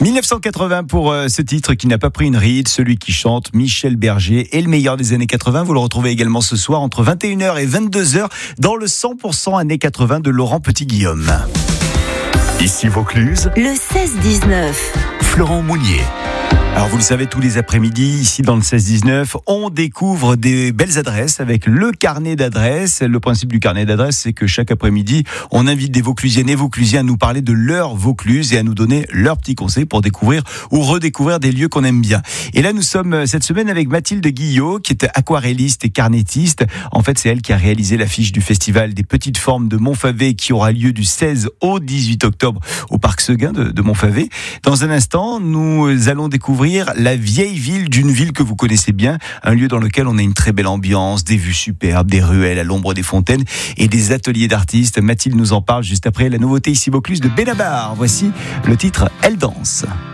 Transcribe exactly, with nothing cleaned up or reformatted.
dix-neuf cent quatre-vingts pour euh, ce titre qui n'a pas pris une ride, celui qui chante Michel Berger et le meilleur des années quatre-vingts. Vous le retrouvez également ce soir entre vingt et une heures et vingt-deux heures dans le cent pour cent années quatre-vingts de Laurent Petit-Guillaume. Ici Vaucluse, le seize dix-neuf. Florent Mounier. Alors vous le savez, tous les après-midi, ici dans le seize dix-neuf, on découvre des belles adresses avec le carnet d'adresses. Le principe du carnet d'adresses, c'est que chaque après-midi, on invite des Vauclusiennes et Vauclusiens à nous parler de leur Vaucluse et à nous donner leurs petits conseils pour découvrir ou redécouvrir des lieux qu'on aime bien. Et là, nous sommes cette semaine avec Mathilde Guillot, qui est aquarelliste et carnettiste. En fait, c'est elle qui a réalisé l'affiche du festival des petites formes de Montfavet qui aura lieu du seize au dix-huit octobre au parc Seguin de, de Montfavet. Dans un instant, nous allons découvrir la vieille ville d'une ville que vous connaissez bien, un lieu dans lequel on a une très belle ambiance, des vues superbes, des ruelles à l'ombre des fontaines et des ateliers d'artistes. Mathilde nous en parle juste après la nouveauté ici Vaucluse de Benabar. Voici le titre Elle danse.